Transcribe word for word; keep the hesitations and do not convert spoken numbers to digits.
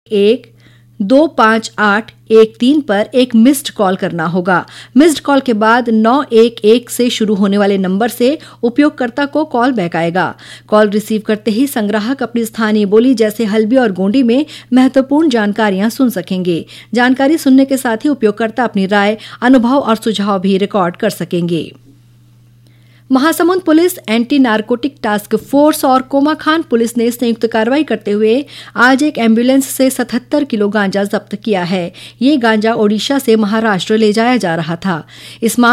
एक दो पाँच आठ एक तीन पर एक मिस्ड कॉल करना होगा। मिस्ड कॉल के बाद नौ एक एक से शुरू होने वाले नंबर से उपयोगकर्ता को कॉल बैक आएगा। कॉल रिसीव करते ही संग्राहक अपनी स्थानीय बोली जैसे हल्बी और गोंडी में महत्वपूर्ण जानकारियां सुन सकेंगे। जानकारी सुनने के साथ ही उपयोगकर्ता अपनी राय, अनुभव और सुझाव भी रिकॉर्ड कर सकेंगे। Mahasamund police, anti narcotic task force और कोमाखान पुलिस ने संयुक्त कार्रवाई करते हुए आज एक एम्बुलेंस से सतहत्तर किलो गांजा जब्त किया है। ये गांजा ओडिशा से महाराष्ट्र ले जाया जा रहा था। इस